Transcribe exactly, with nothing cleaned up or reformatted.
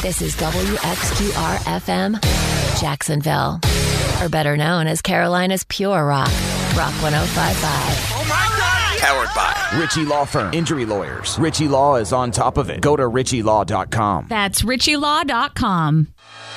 This is W X Q R F M, Jacksonville. Or better known as Carolina's Pure Rock. Rock one oh five point five. Oh my God! Powered by Ritchie Law Firm. Injury lawyers. Ritchie Law is on top of it. Go to ritchie law dot com. That's ritchie law dot com.